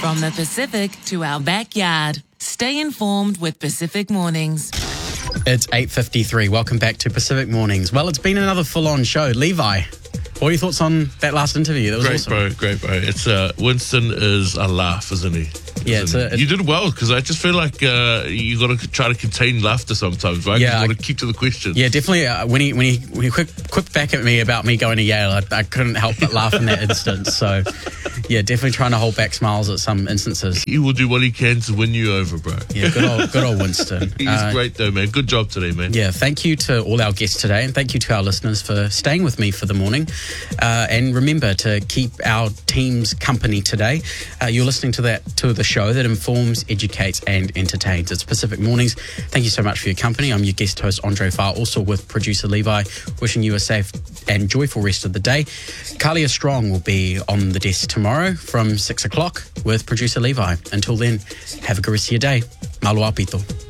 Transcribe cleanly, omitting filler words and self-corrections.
From the Pacific to our backyard. Stay informed with Pacific Mornings. It's 8:53. Welcome back to Pacific Mornings. Well, it's been another full-on show. Levi, what are your thoughts on that last interview? That was awesome. Great, bro. It's Winston is a laugh, isn't he? Yeah, you did well, because I just feel like you got to try to contain laughter sometimes, right? Yeah, you got to keep to the question. Yeah, definitely. When he quipped back at me about me going to Yale, I couldn't help but laugh in that instance. So, yeah, definitely trying to hold back smiles at some instances. He will do what he can to win you over, bro. Yeah, good old Winston. He's great though, man. Good job today, man. Yeah, thank you to all our guests today, and thank you to our listeners for staying with me for the morning. And remember to keep our team's company today. You're listening to the show that informs, educates, and entertains. It's Pacific Mornings. Thank you so much for your company. I'm your guest host, Andre Farr, also with producer Levi, wishing you a safe and joyful rest of the day. Kalia Strong will be on the desk tomorrow from 6 o'clock with producer Levi. Until then, have a good rest of your day. Malo apito.